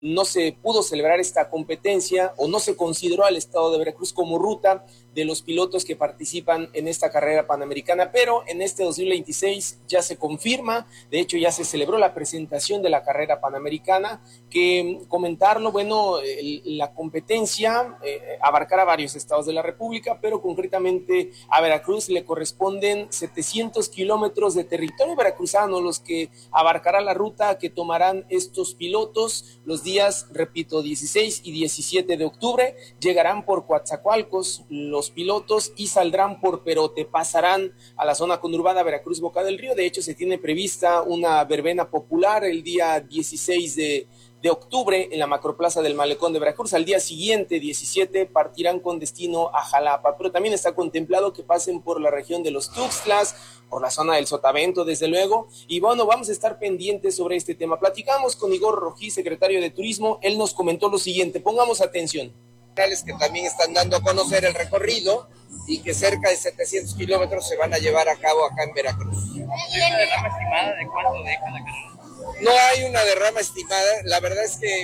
no se pudo celebrar esta competencia o no se consideró al estado de Veracruz como ruta de los pilotos que participan en esta carrera panamericana, pero en este 2026 ya se confirma. De hecho ya se celebró la presentación de la carrera panamericana, que comentarlo, bueno, la competencia abarcará varios estados de la República, pero concretamente a Veracruz le corresponden 700 kilómetros de territorio veracruzano los que abarcará la ruta que tomarán estos pilotos los días, repito, 16 y 17 de octubre. Llegarán por Coatzacoalcos los pilotos y saldrán por Perote, pasarán a la zona conurbada Veracruz Boca del Río. De hecho se tiene prevista una verbena popular el día 16 de octubre en la macroplaza del Malecón de Veracruz. Al día siguiente, 17, partirán con destino a Jalapa, pero también está contemplado que pasen por la región de los Tuxtlas, por la zona del Sotavento, desde luego, y bueno, vamos a estar pendientes sobre este tema. Platicamos con Igor Rojí, secretario de Turismo. Él nos comentó lo siguiente, pongamos atención. Que también están dando a conocer el recorrido y que cerca de 700 kilómetros se van a llevar a cabo acá en Veracruz. ¿Hay una derrama estimada de cuánto deja la carrera? No hay una derrama estimada, la verdad es que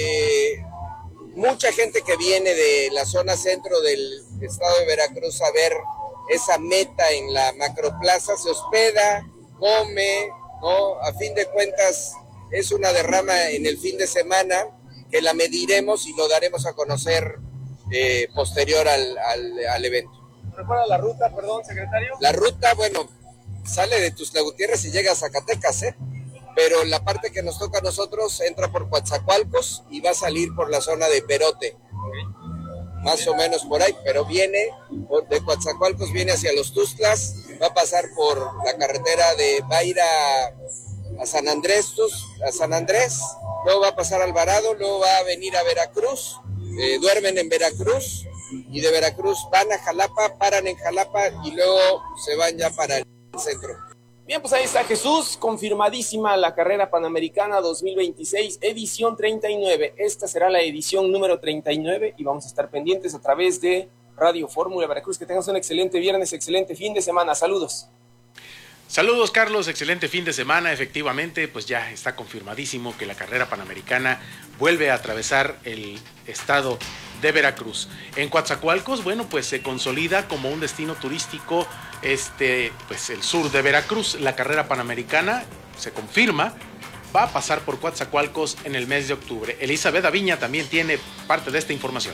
mucha gente que viene de la zona centro del estado de Veracruz a ver esa meta en la macroplaza se hospeda, come, ¿no? A fin de cuentas es una derrama en el fin de semana que la mediremos y lo daremos a conocer posterior al evento. ¿Recuerda la ruta, perdón, secretario? La ruta, bueno, sale de Tuxtla Gutiérrez y llega a Zacatecas, pero la parte que nos toca a nosotros entra por Coatzacoalcos y va a salir por la zona de Perote, más o menos por ahí, pero viene de Coatzacoalcos, viene hacia los Tuxtlas, va a pasar por la carretera va a ir a San Andrés, luego va a pasar a Alvarado, luego va a venir a Veracruz, duermen en Veracruz y de Veracruz van a Jalapa, paran en Jalapa y luego se van ya para el centro. Bien, pues ahí está Jesús, confirmadísima la carrera panamericana 2026, edición 39. Esta será la edición número 39 y vamos a estar pendientes a través de Radio Fórmula Veracruz. Que tengas un excelente viernes, excelente fin de semana. Saludos. Saludos, Carlos, excelente fin de semana. Efectivamente, pues ya está confirmadísimo que la carrera panamericana vuelve a atravesar el estado de Veracruz. En Coatzacoalcos, bueno, pues se consolida como un destino turístico pues el sur de Veracruz. La carrera panamericana se confirma, va a pasar por Coatzacoalcos en el mes de octubre. Elizabeth Aviña también tiene parte de esta información.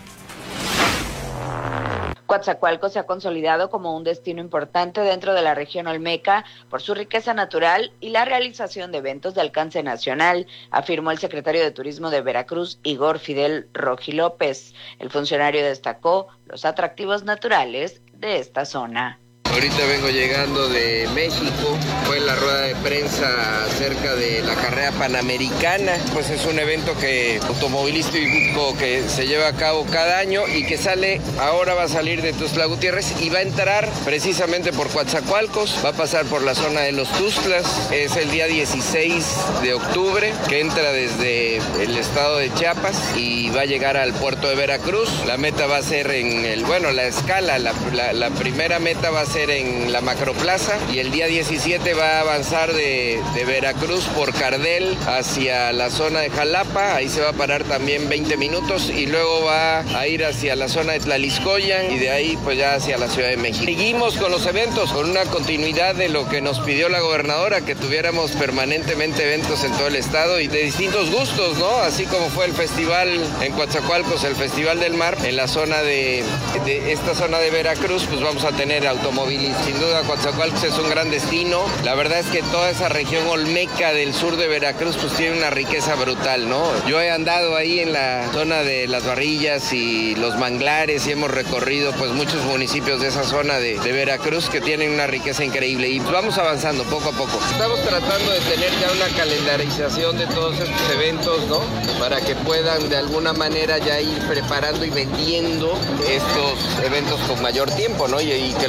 Coatzacoalcos se ha consolidado como un destino importante dentro de la región olmeca por su riqueza natural y la realización de eventos de alcance nacional, afirmó el secretario de Turismo de Veracruz, Igor Fidel Rojí López. El funcionario destacó los atractivos naturales de esta zona. Ahorita vengo llegando de México, fue la rueda de prensa acerca de la carrera panamericana, pues es un evento automovilístico que se lleva a cabo cada año y que ahora va a salir de Tuxtla Gutiérrez y va a entrar precisamente por Coatzacoalcos, va a pasar por la zona de los Tuxtlas, es el día 16 de octubre que entra desde el estado de Chiapas y va a llegar al puerto de Veracruz. La meta va a ser la escala, la primera meta va a ser en la macroplaza y el día 17 va a avanzar de Veracruz por Cardel hacia la zona de Jalapa, ahí se va a parar también 20 minutos y luego va a ir hacia la zona de Tlaliscoyan y de ahí pues ya hacia la Ciudad de México. Seguimos con los eventos, con una continuidad de lo que nos pidió la gobernadora, que tuviéramos permanentemente eventos en todo el estado y de distintos gustos, ¿no? Así como fue el festival en Coatzacoalcos, el Festival del Mar, en la zona de esta zona de Veracruz, pues vamos a tener automóviles. Sin duda Coatzacoalcos es un gran destino. La verdad es que toda esa región olmeca del sur de Veracruz pues tiene una riqueza brutal, ¿no? Yo he andado ahí en la zona de Las Barrillas y Los Manglares y hemos recorrido pues muchos municipios de esa zona de Veracruz que tienen una riqueza increíble y vamos avanzando poco a poco. Estamos tratando de tener ya una calendarización de todos estos eventos, ¿no? Para que puedan de alguna manera ya ir preparando y vendiendo estos eventos con mayor tiempo, ¿no? Y que la ocupación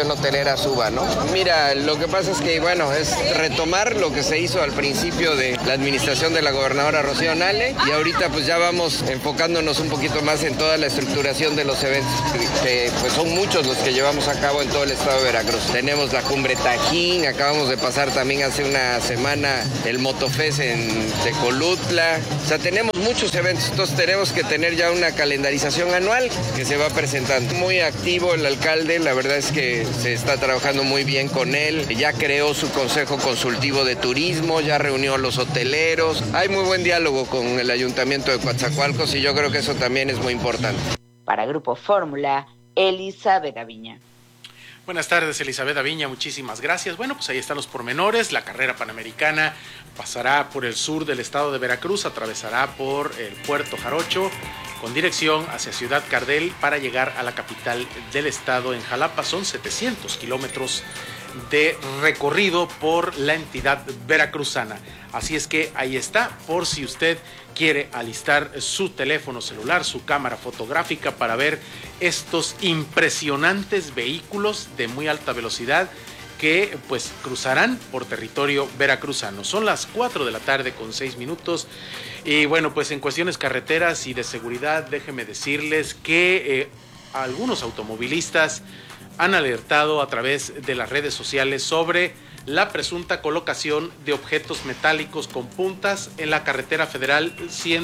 situación hotelera suba, ¿no? Mira, lo que pasa es que, bueno, es retomar lo que se hizo al principio de la administración de la gobernadora Rocío Nale, y ahorita pues ya vamos enfocándonos un poquito más en toda la estructuración de los eventos, que pues son muchos los que llevamos a cabo en todo el estado de Veracruz. Tenemos la Cumbre Tajín, acabamos de pasar también hace una semana el Motofest en Tecolutla, o sea, tenemos muchos eventos, entonces tenemos que tener ya una calendarización anual que se va presentando. Muy activo el alcalde, la verdad es que se está trabajando muy bien con él, ya creó su consejo consultivo de turismo, ya reunió a los hoteleros, hay muy buen diálogo con el ayuntamiento de Coatzacoalcos y yo creo que eso también es muy importante. Para Grupo Fórmula, Elizabeth Aviña. Buenas tardes, Elizabeth Aviña, muchísimas gracias. Bueno, pues ahí están los pormenores. La carrera panamericana pasará por el sur del estado de Veracruz, atravesará por el Puerto Jarocho, con dirección hacia Ciudad Cardel para llegar a la capital del estado en Jalapa. Son 700 kilómetros de recorrido por la entidad veracruzana. Así es que ahí está, por si usted quiere alistar su teléfono celular, su cámara fotográfica para ver estos impresionantes vehículos de muy alta velocidad que pues cruzarán por territorio veracruzano. Son las 4 de la tarde con 6 minutos y bueno, pues en cuestiones carreteras y de seguridad, déjenme decirles que algunos automovilistas han alertado a través de las redes sociales sobre la presunta colocación de objetos metálicos con puntas en la carretera federal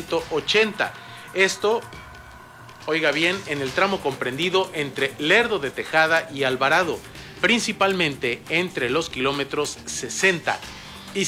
180. Esto, oiga bien, en el tramo comprendido entre Lerdo de Tejada y Alvarado, principalmente entre los kilómetros 60 y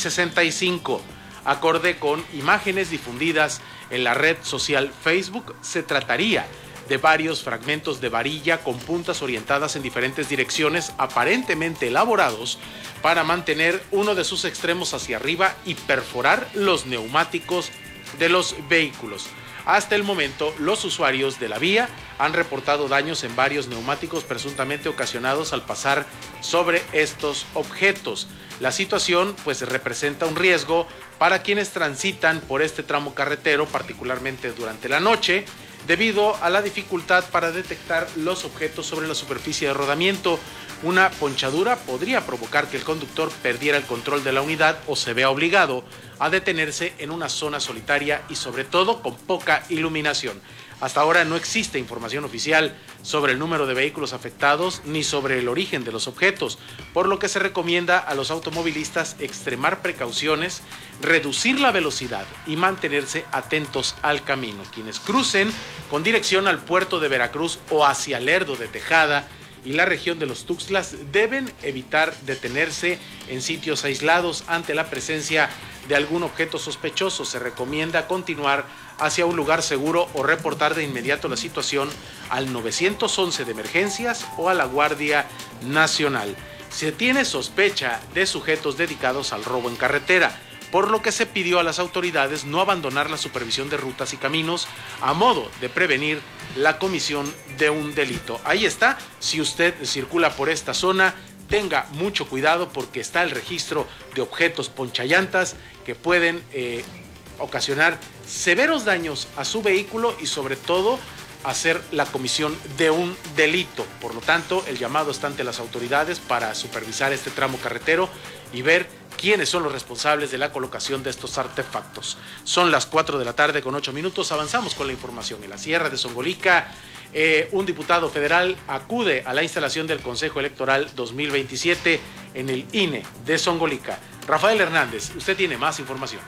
65. Acorde con imágenes difundidas en la red social Facebook, se trataría de varios fragmentos de varilla con puntas orientadas en diferentes direcciones, aparentemente elaborados para mantener uno de sus extremos hacia arriba y perforar los neumáticos de los vehículos. Hasta el momento, los usuarios de la vía han reportado daños en varios neumáticos presuntamente ocasionados al pasar sobre estos objetos. La situación pues representa un riesgo para quienes transitan por este tramo carretero, particularmente durante la noche, debido a la dificultad para detectar los objetos sobre la superficie de rodamiento. Una ponchadura podría provocar que el conductor perdiera el control de la unidad o se vea obligado a detenerse en una zona solitaria y sobre todo con poca iluminación. Hasta ahora no existe información oficial sobre el número de vehículos afectados ni sobre el origen de los objetos, por lo que se recomienda a los automovilistas extremar precauciones, reducir la velocidad y mantenerse atentos al camino. Quienes crucen con dirección al puerto de Veracruz o hacia Lerdo de Tejada y la región de los Tuxtlas deben evitar detenerse en sitios aislados ante la presencia de algún objeto sospechoso. Se recomienda continuar hacia un lugar seguro o reportar de inmediato la situación al 911 de emergencias o a la Guardia Nacional. Se tiene sospecha de sujetos dedicados al robo en carretera, por lo que se pidió a las autoridades no abandonar la supervisión de rutas y caminos a modo de prevenir la comisión de un delito. Ahí está, si usted circula por esta zona, tenga mucho cuidado porque está el registro de objetos ponchallantas que pueden ocasionar severos daños a su vehículo y sobre todo hacer la comisión de un delito. Por lo tanto, el llamado está ante las autoridades para supervisar este tramo carretero y ver quiénes son los responsables de la colocación de estos artefactos. Son las 4 de la tarde con 8 minutos. Avanzamos con la información. En la Sierra de Songolica, un diputado federal acude a la instalación del Consejo Electoral 2027 en el INE de Songolica. Rafael Hernández, usted tiene más información.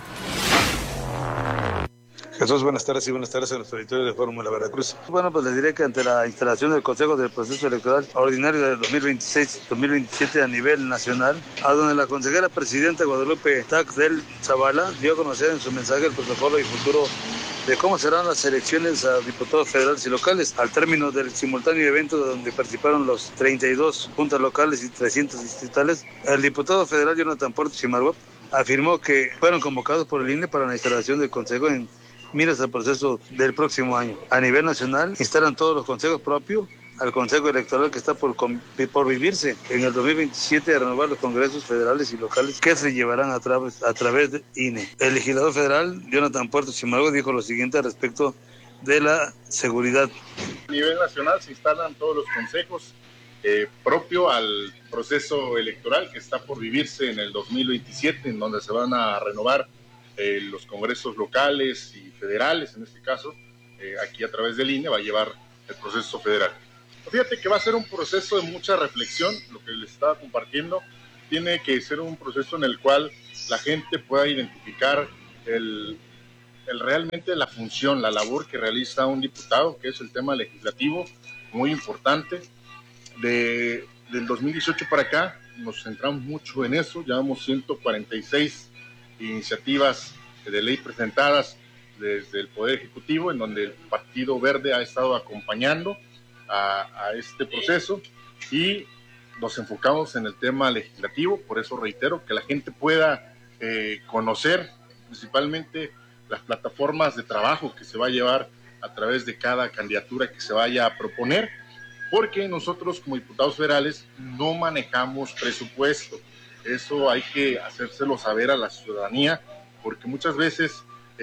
Jesús, buenas tardes y buenas tardes a nuestro auditorio de Fórmula Veracruz. Bueno, pues les diré que ante la instalación del Consejo del Proceso Electoral Ordinario del 2026-2027 a nivel nacional, a donde la consejera presidenta Guadalupe Taxdel Zavala dio a conocer en su mensaje el protocolo y futuro de cómo serán las elecciones a diputados federales y locales, al término del simultáneo evento donde participaron los 32 juntas locales y 300 distritales. El diputado federal Jonathan Portes Chimarguap afirmó que fueron convocados por el INE para la instalación del Consejo en miras al proceso del próximo año. A nivel nacional, instalan todos los consejos propios al Consejo Electoral que está por vivirse en el 2027 a renovar los congresos federales y locales que se llevarán a través de INE. El legislador federal, Jonathan Puerto Chimargo, dijo lo siguiente al respecto de la seguridad. A nivel nacional se instalan todos los consejos propio al proceso electoral que está por vivirse en el 2027, en donde se van a renovar los congresos locales y federales, en este caso, aquí a través del INE va a llevar el proceso federal. Fíjate que va a ser un proceso de mucha reflexión, lo que les estaba compartiendo, tiene que ser un proceso en el cual la gente pueda identificar realmente la función, la labor que realiza un diputado, que es el tema legislativo, muy importante. Del 2018 para acá nos centramos mucho en eso, llevamos 146 iniciativas de ley presentadas desde el Poder Ejecutivo, en donde el Partido Verde ha estado acompañando a este proceso y nos enfocamos en el tema legislativo. Por eso reitero que la gente pueda conocer principalmente las plataformas de trabajo que se va a llevar a través de cada candidatura que se vaya a proponer, porque nosotros como diputados federales no manejamos presupuesto. Eso hay que hacérselo saber a la ciudadanía, porque muchas veces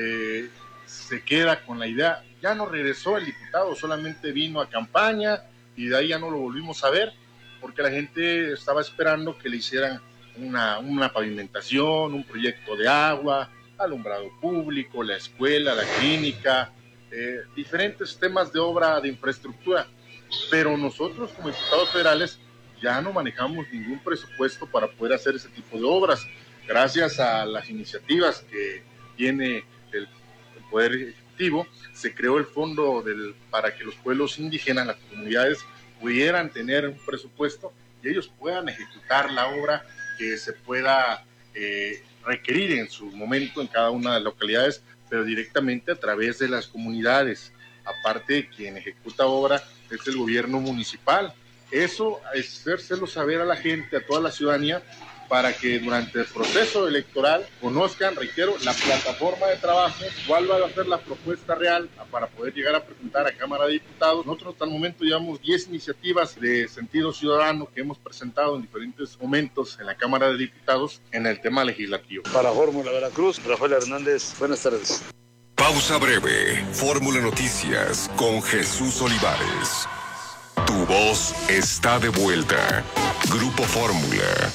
se queda con la idea, ya no regresó el diputado, solamente vino a campaña y de ahí ya no lo volvimos a ver, porque la gente estaba esperando que le hicieran una pavimentación, un proyecto de agua, alumbrado público, la escuela, la clínica, diferentes temas de obra de infraestructura. Pero nosotros como diputados federales ya no manejamos ningún presupuesto para poder hacer ese tipo de obras. Gracias a las iniciativas que tiene el Poder Ejecutivo, se creó el fondo para que los pueblos indígenas, las comunidades, pudieran tener un presupuesto y ellos puedan ejecutar la obra que se pueda requerir en su momento en cada una de las localidades, pero directamente a través de las comunidades. Aparte, quien ejecuta obra es el gobierno municipal. Eso, hacérselo saber a la gente, a toda la ciudadanía, para que durante el proceso electoral conozcan, reitero, la plataforma de trabajo, cuál va a ser la propuesta real para poder llegar a presentar a Cámara de Diputados. Nosotros hasta el momento llevamos 10 iniciativas de sentido ciudadano que hemos presentado en diferentes momentos en la Cámara de Diputados en el tema legislativo. Para Fórmula Veracruz, Rafael Hernández, buenas tardes. Pausa breve. Fórmula Noticias con Jesús Olivares. Tu voz está de vuelta. Grupo Fórmula.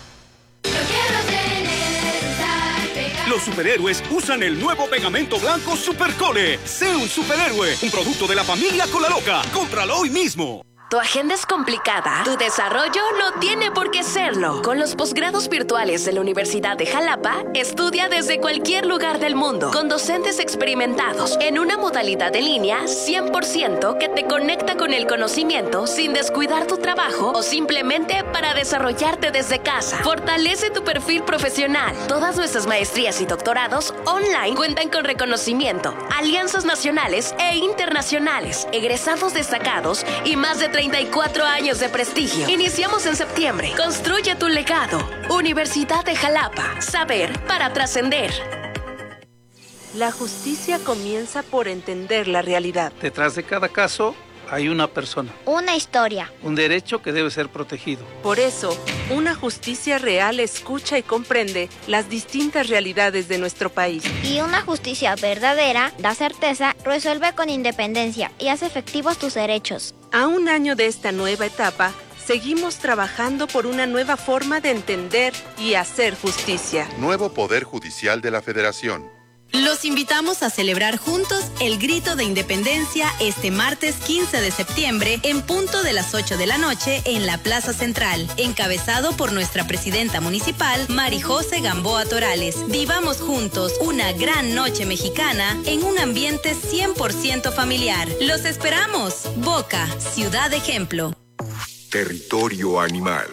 Los superhéroes usan el nuevo pegamento blanco Supercole. Sé un superhéroe, un producto de la familia Colaloca. Cómpralo hoy mismo. ¿Tu agenda es complicada? ¿Tu desarrollo no tiene por qué serlo? Con los posgrados virtuales de la Universidad de Jalapa, estudia desde cualquier lugar del mundo, con docentes experimentados, en una modalidad en línea 100% que te conecta con el conocimiento sin descuidar tu trabajo o simplemente para desarrollarte desde casa. Fortalece tu perfil profesional. Todas nuestras maestrías y doctorados online cuentan con reconocimiento, alianzas nacionales e internacionales, egresados destacados y más de 34 años de prestigio. Iniciamos en septiembre. Construye tu legado. Universidad de Jalapa. Saber para trascender. La justicia comienza por entender la realidad. Detrás de cada caso hay una persona. Una historia. Un derecho que debe ser protegido. Por eso, una justicia real escucha y comprende las distintas realidades de nuestro país. Y una justicia verdadera da certeza, resuelve con independencia y hace efectivos tus derechos. A un año de esta nueva etapa, seguimos trabajando por una nueva forma de entender y hacer justicia. Nuevo Poder Judicial de la Federación. Los invitamos a celebrar juntos el Grito de Independencia este martes 15 de septiembre en punto de las 8 de la noche en la Plaza Central, encabezado por nuestra presidenta municipal, Marijose Gamboa Torales. Vivamos juntos una gran noche mexicana en un ambiente 100% familiar. ¡Los esperamos! Boca, ciudad ejemplo. Territorio animal.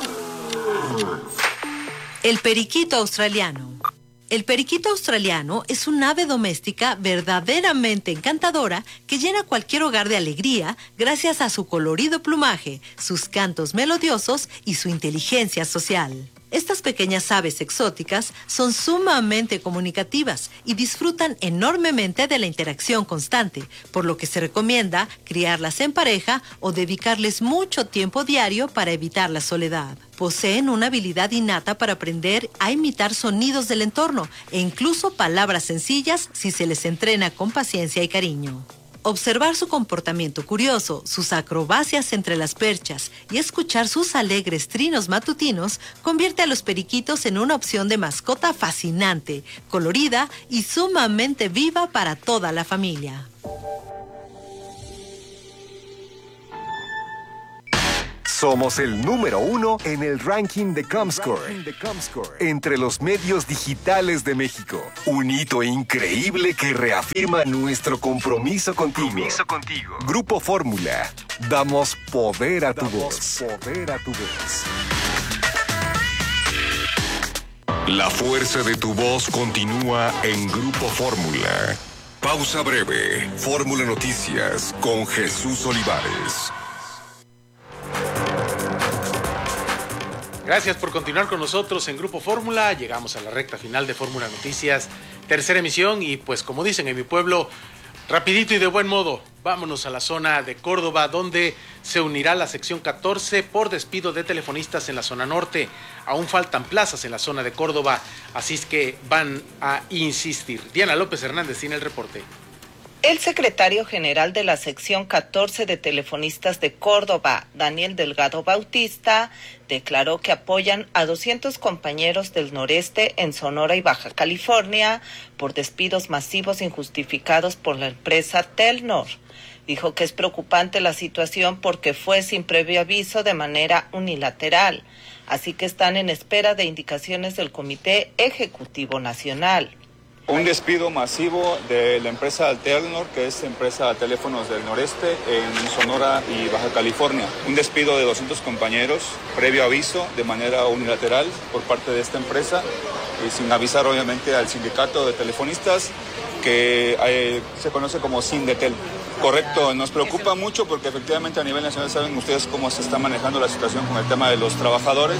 El periquito australiano. El periquito australiano es un ave doméstica verdaderamente encantadora que llena cualquier hogar de alegría gracias a su colorido plumaje, sus cantos melodiosos y su inteligencia social. Estas pequeñas aves exóticas son sumamente comunicativas y disfrutan enormemente de la interacción constante, por lo que se recomienda criarlas en pareja o dedicarles mucho tiempo diario para evitar la soledad. Poseen una habilidad innata para aprender a imitar sonidos del entorno e incluso palabras sencillas si se les entrena con paciencia y cariño. Observar su comportamiento curioso, sus acrobacias entre las perchas y escuchar sus alegres trinos matutinos convierte a los periquitos en una opción de mascota fascinante, colorida y sumamente viva para toda la familia. Somos el número 1 en el ranking de Comscore entre los medios digitales de México. Un hito increíble que reafirma nuestro compromiso contigo. Grupo Fórmula. Damos poder a tu voz. La fuerza de tu voz continúa en Grupo Fórmula. Pausa breve. Fórmula Noticias con Jesús Olivares. Gracias por continuar con nosotros en Grupo Fórmula. Llegamos a la recta final de Fórmula Noticias, tercera emisión, y pues como dicen en mi pueblo, rapidito y de buen modo, vámonos a la zona de Córdoba, donde se unirá la sección 14 por despido de telefonistas en la zona norte. Aún faltan plazas en la zona de Córdoba, así es que van a insistir. Diana López Hernández tiene el reporte. El secretario general de la sección 14 de telefonistas de Córdoba, Daniel Delgado Bautista, declaró que apoyan a 200 compañeros del noreste en Sonora y Baja California por despidos masivos injustificados por la empresa Telnor. Dijo que es preocupante la situación porque fue sin previo aviso de manera unilateral, así que están en espera de indicaciones del Comité Ejecutivo Nacional. Un despido masivo de la empresa Telnor, que es empresa de teléfonos del noreste en Sonora y Baja California. Un despido de 200 compañeros, previo aviso, de manera unilateral por parte de esta empresa, y sin avisar obviamente al sindicato de telefonistas, que se conoce como Sindetel. Correcto, nos preocupa mucho porque efectivamente a nivel nacional saben ustedes cómo se está manejando la situación con el tema de los trabajadores,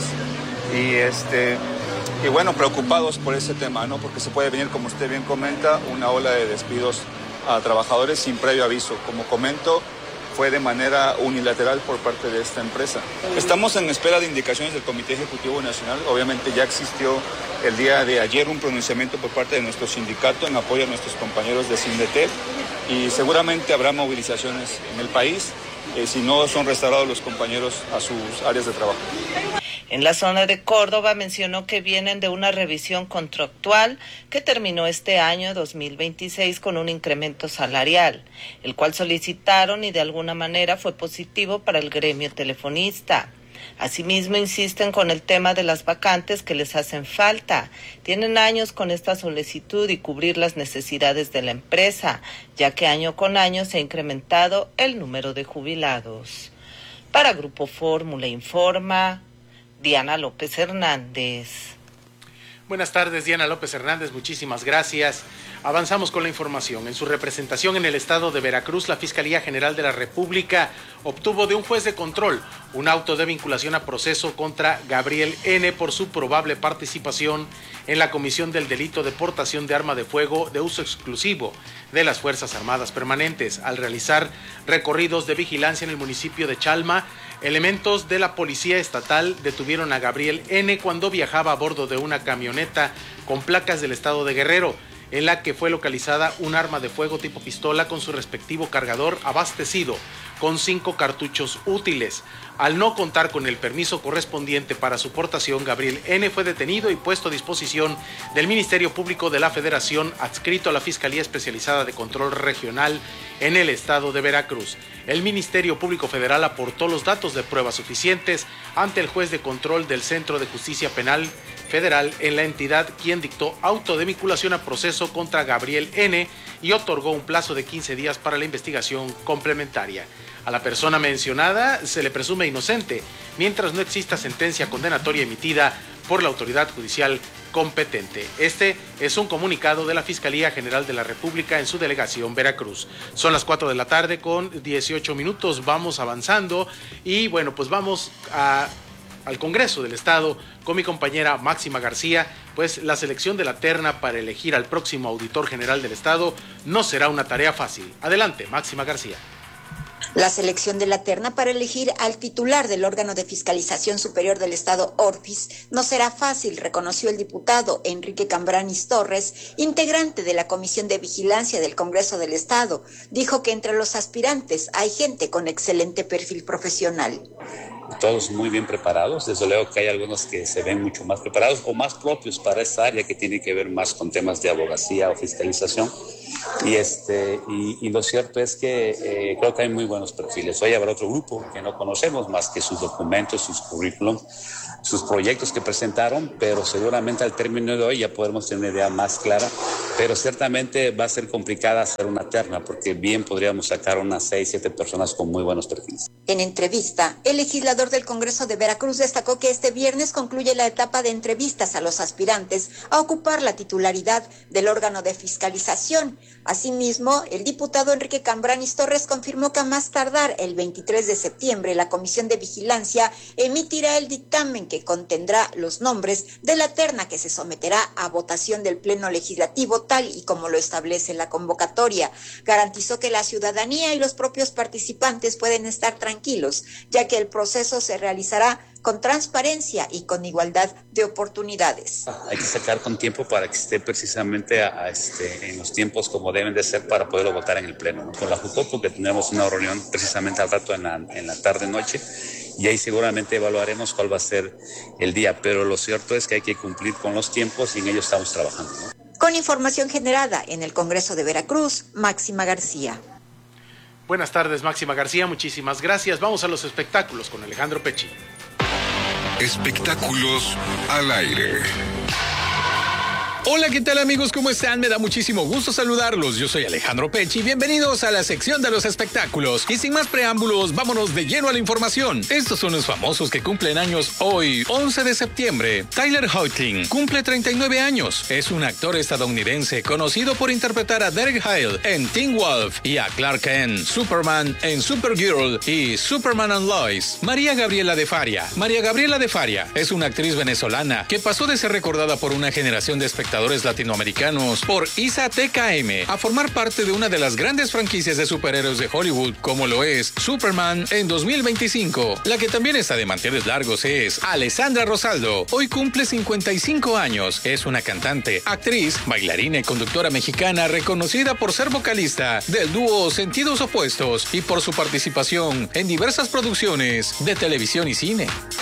y bueno, preocupados por ese tema, ¿no? Porque se puede venir, como usted bien comenta, una ola de despidos a trabajadores sin previo aviso. Como comento, fue de manera unilateral por parte de esta empresa. Estamos en espera de indicaciones del Comité Ejecutivo Nacional. Obviamente ya existió el día de ayer un pronunciamiento por parte de nuestro sindicato en apoyo a nuestros compañeros de Sindetel, y seguramente habrá movilizaciones en el país si no son restaurados los compañeros a sus áreas de trabajo. En la zona de Córdoba mencionó que vienen de una revisión contractual que terminó este año 2026 con un incremento salarial, el cual solicitaron y de alguna manera fue positivo para el gremio telefonista. Asimismo, insisten con el tema de las vacantes que les hacen falta. Tienen años con esta solicitud y cubrir las necesidades de la empresa, ya que año con año se ha incrementado el número de jubilados. Para Grupo Fórmula informa Diana López Hernández. Buenas tardes, Diana López Hernández, muchísimas gracias. Avanzamos con la información. En su representación en el estado de Veracruz, la Fiscalía General de la República obtuvo de un juez de control un auto de vinculación a proceso contra Gabriel N. por su probable participación en la comisión del delito de portación de arma de fuego de uso exclusivo de las Fuerzas Armadas Permanentes. Al realizar recorridos de vigilancia en el municipio de Chalma, elementos de la Policía Estatal detuvieron a Gabriel N. cuando viajaba a bordo de una camioneta con placas del estado de Guerrero, en la que fue localizada un arma de fuego tipo pistola con su respectivo cargador abastecido con 5 cartuchos útiles. Al no contar con el permiso correspondiente para su portación, Gabriel N. fue detenido y puesto a disposición del Ministerio Público de la Federación, adscrito a la Fiscalía Especializada de Control Regional en el estado de Veracruz. El Ministerio Público Federal aportó los datos de pruebas suficientes ante el juez de control del Centro de Justicia Penal Federal en la entidad, quien dictó auto de vinculación a proceso contra Gabriel N. y otorgó un plazo de 15 días para la investigación complementaria. A la persona mencionada se le presume inocente, mientras no exista sentencia condenatoria emitida por la autoridad judicial competente. Este es un comunicado de la Fiscalía General de la República en su delegación Veracruz. Son las 4 de la tarde con 18 minutos, vamos avanzando y bueno, pues vamos al Congreso del Estado con mi compañera Máxima García, pues la selección de la terna para elegir al próximo auditor general del Estado no será una tarea fácil. Adelante, Máxima García. La selección de la terna para elegir al titular del órgano de fiscalización superior del Estado, ORFIS, no será fácil, reconoció el diputado Enrique Cambranis Torres, integrante de la Comisión de Vigilancia del Congreso del Estado. Dijo que entre los aspirantes hay gente con excelente perfil profesional. Todos muy bien preparados, desde luego que hay algunos que se ven mucho más preparados o más propios para esta área que tiene que ver más con temas de abogacía o fiscalización. Y lo cierto es que creo que hay muy buenos perfiles. Hoy habrá otro grupo que no conocemos más que sus documentos, sus currículum, sus proyectos que presentaron, pero seguramente al término de hoy ya podremos tener una idea más clara, pero ciertamente va a ser complicada hacer una terna porque bien podríamos sacar unas 6, 7 personas con muy buenos perfiles. En entrevista, el legislador del Congreso de Veracruz destacó que este viernes concluye la etapa de entrevistas a los aspirantes a ocupar la titularidad del órgano de fiscalización. Asimismo, el diputado Enrique Cambranis Torres confirmó que a más tardar el 23 de septiembre la Comisión de Vigilancia emitirá el dictamen que contendrá los nombres de la terna que se someterá a votación del Pleno Legislativo tal y como lo establece la convocatoria. Garantizó que la ciudadanía y los propios participantes pueden estar tranquilos, ya que el proceso se realizará con transparencia y con igualdad de oportunidades. Hay que sacar con tiempo para que esté precisamente en los tiempos como deben de ser para poderlo votar en el Pleno, ¿no? Con la JUCOPO, que tenemos una reunión precisamente al rato en la tarde-noche, y ahí seguramente evaluaremos cuál va a ser el día, pero lo cierto es que hay que cumplir con los tiempos y en ello estamos trabajando, ¿no? Con información generada en el Congreso de Veracruz, Máxima García. Buenas tardes, Máxima García, muchísimas gracias. Vamos a los espectáculos con Alejandro Pecci. Espectáculos al aire. Hola, ¿qué tal amigos? ¿Cómo están? Me da muchísimo gusto saludarlos. Yo soy Alejandro Pecci. Bienvenidos a la sección de los espectáculos. Y sin más preámbulos, vámonos de lleno a la información. Estos son los famosos que cumplen años hoy, 11 de septiembre. Tyler Hoechlin cumple 39 años. Es un actor estadounidense conocido por interpretar a Derek Hale en Teen Wolf y a Clark Kent, Superman en Supergirl y Superman and Lois. María Gabriela de Faria. María Gabriela de Faria es una actriz venezolana que pasó de ser recordada por una generación de espectadores latinoamericanos por Isa TKM a formar parte de una de las grandes franquicias de superhéroes de Hollywood, como lo es Superman en 2025. La que también está de manteles largos es Alessandra Rosaldo. Hoy cumple 55 años. Es una cantante, actriz, bailarina y conductora mexicana reconocida por ser vocalista del dúo Sentidos Opuestos y por su participación en diversas producciones de televisión y cine.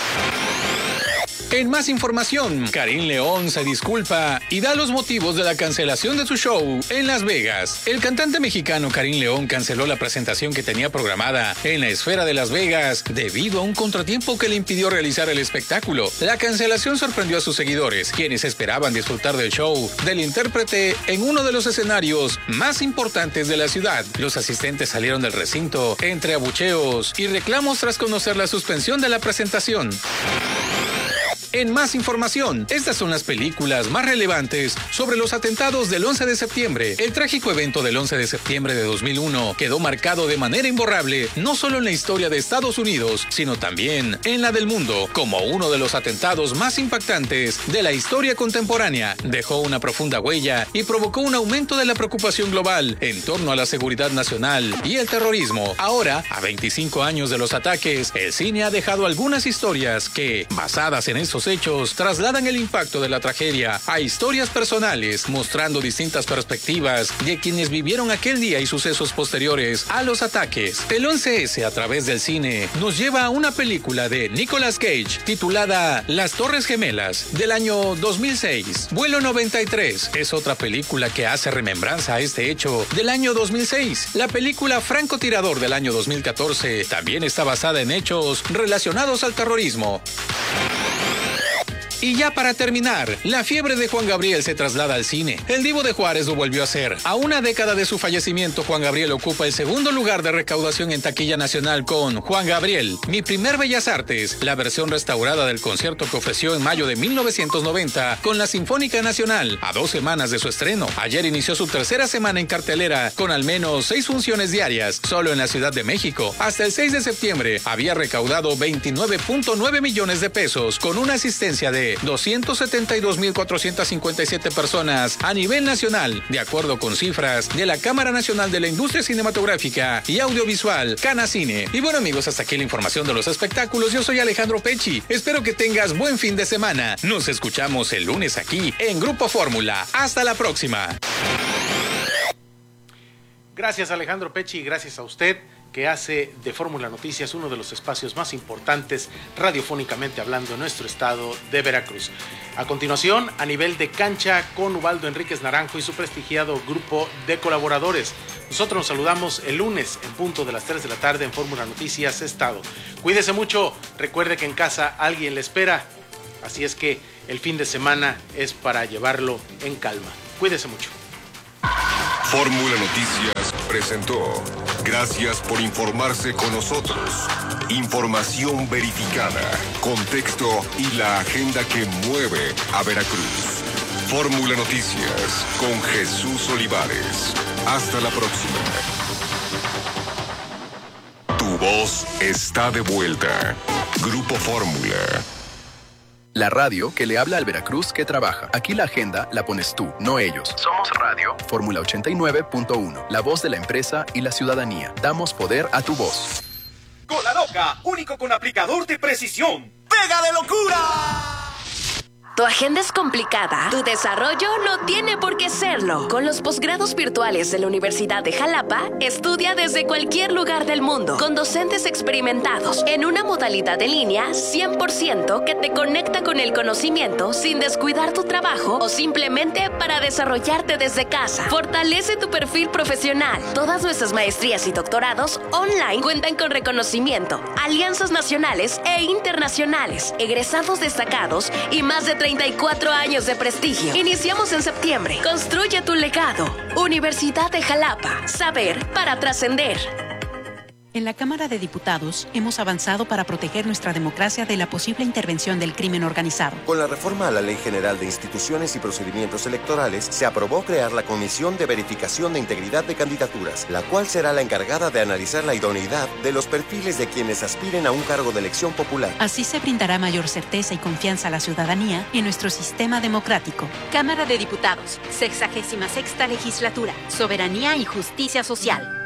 En más información, Karim León se disculpa y da los motivos de la cancelación de su show en Las Vegas. El cantante mexicano Karim León canceló la presentación que tenía programada en la Esfera de Las Vegas debido a un contratiempo que le impidió realizar el espectáculo. La cancelación sorprendió a sus seguidores, quienes esperaban disfrutar del show del intérprete en uno de los escenarios más importantes de la ciudad. Los asistentes salieron del recinto entre abucheos y reclamos tras conocer la suspensión de la presentación. En más información, estas son las películas más relevantes sobre los atentados del 11 de septiembre. El trágico evento del 11 de septiembre de 2001 quedó marcado de manera imborrable no solo en la historia de Estados Unidos, sino también en la del mundo, como uno de los atentados más impactantes de la historia contemporánea. Dejó una profunda huella y provocó un aumento de la preocupación global en torno a la seguridad nacional y el terrorismo. Ahora, a 25 años de los ataques, el cine ha dejado algunas historias que, basadas en esos hechos, trasladan el impacto de la tragedia a historias personales, mostrando distintas perspectivas de quienes vivieron aquel día y sucesos posteriores a los ataques. El 11S a través del cine nos lleva a una película de Nicolas Cage titulada Las Torres Gemelas del año 2006. Vuelo 93 es otra película que hace remembranza a este hecho del año 2006. La película Francotirador del año 2014 también está basada en hechos relacionados al terrorismo. Y ya para terminar, la fiebre de Juan Gabriel se traslada al cine. El Divo de Juárez lo volvió a hacer. A una década de su fallecimiento, Juan Gabriel ocupa el segundo lugar de recaudación en taquilla nacional con Juan Gabriel, Mi Primer Bellas Artes, la versión restaurada del concierto que ofreció en mayo de 1990 con la Sinfónica Nacional, a 2 semanas de su estreno. Ayer inició su tercera semana en cartelera con al menos 6 funciones diarias, solo en la Ciudad de México. Hasta el 6 de septiembre había recaudado 29.9 millones de pesos con una asistencia de 2020, 272.457 personas a nivel nacional, de acuerdo con cifras de la Cámara Nacional de la Industria Cinematográfica y Audiovisual, Canacine. Y bueno, amigos, hasta aquí la información de los espectáculos. Yo soy Alejandro Pecci. Espero que tengas buen fin de semana. Nos escuchamos el lunes aquí en Grupo Fórmula. Hasta la próxima. Gracias, Alejandro Pecci, y gracias a usted, que hace de Fórmula Noticias uno de los espacios más importantes radiofónicamente hablando en nuestro estado de Veracruz. A continuación, a nivel de cancha, con Ubaldo Enríquez Naranjo y su prestigiado grupo de colaboradores. Nosotros nos saludamos el lunes en punto de las 3 de la tarde en Fórmula Noticias Estado. Cuídese mucho, recuerde que en casa alguien le espera, así es que el fin de semana es para llevarlo en calma. Cuídese mucho. Fórmula Noticias presentó. Gracias por informarse con nosotros. Información verificada, contexto y la agenda que mueve a Veracruz. Fórmula Noticias con Jesús Olivares. Hasta la próxima. Tu voz está de vuelta. Grupo Fórmula. La radio que le habla al Veracruz que trabaja. Aquí la agenda la pones tú, no ellos. Somos radio. Fórmula 89.1. La voz de la empresa y la ciudadanía. Damos poder a tu voz. Cola Loca, único con aplicador de precisión. ¡Pega de locura! Tu agenda es complicada. Tu desarrollo no tiene por qué serlo. Con los posgrados virtuales de la Universidad de Jalapa, estudia desde cualquier lugar del mundo, con docentes experimentados, en una modalidad en línea 100% que te conecta con el conocimiento sin descuidar tu trabajo o simplemente para desarrollarte desde casa. Fortalece tu perfil profesional. Todas nuestras maestrías y doctorados online cuentan con reconocimiento, alianzas nacionales e internacionales, egresados destacados y más de 34 años de prestigio. Iniciamos en septiembre. Construye tu legado. Universidad de Jalapa. Saber para trascender. En la Cámara de Diputados hemos avanzado para proteger nuestra democracia de la posible intervención del crimen organizado. Con la reforma a la Ley General de Instituciones y Procedimientos Electorales, se aprobó crear la Comisión de Verificación de Integridad de Candidaturas, la cual será la encargada de analizar la idoneidad de los perfiles de quienes aspiren a un cargo de elección popular. Así se brindará mayor certeza y confianza a la ciudadanía en nuestro sistema democrático. Cámara de Diputados, 66ª Legislatura, Soberanía y Justicia Social.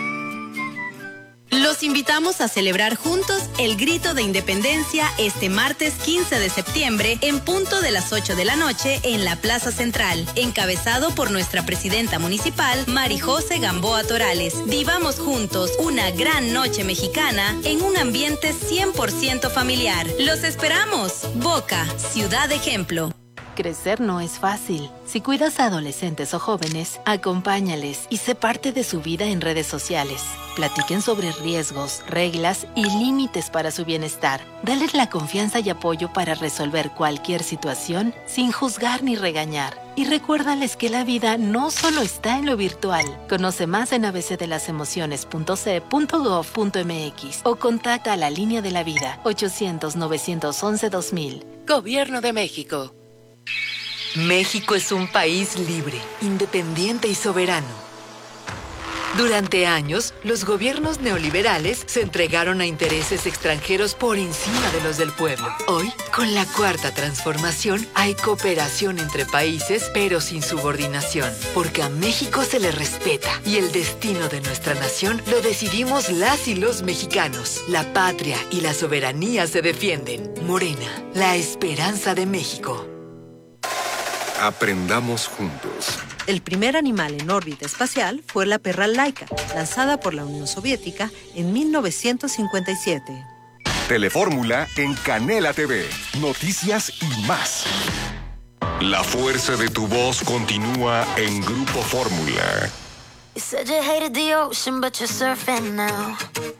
Los invitamos a celebrar juntos el Grito de Independencia este martes 15 de septiembre en punto de las 8 de la noche en la Plaza Central, encabezado por nuestra presidenta municipal, Marijose Gamboa Torales. Vivamos juntos una gran noche mexicana en un ambiente 100% familiar. ¡Los esperamos! Boca, ciudad ejemplo. Crecer no es fácil. Si cuidas a adolescentes o jóvenes, acompáñales y sé parte de su vida en redes sociales. Platiquen sobre riesgos, reglas y límites para su bienestar. Dales la confianza y apoyo para resolver cualquier situación sin juzgar ni regañar. Y recuérdales que la vida no solo está en lo virtual. Conoce más en abcdelasemociones.ce.gov.mx o contacta a la Línea de la Vida 800-911-2000. Gobierno de México. México es un país libre, independiente y soberano. Durante años, los gobiernos neoliberales se entregaron a intereses extranjeros por encima de los del pueblo. Hoy, con la Cuarta Transformación, hay cooperación entre países, pero sin subordinación, porque a México se le respeta y el destino de nuestra nación lo decidimos las y los mexicanos. La patria y la soberanía se defienden. Morena, la esperanza de México. Aprendamos juntos. El primer animal en órbita espacial fue la perra Laika, lanzada por la Unión Soviética en 1957. Telefórmula en Canela TV. Noticias y más. La fuerza de tu voz continúa en Grupo Fórmula. You said you hated the ocean, but you're surfing now.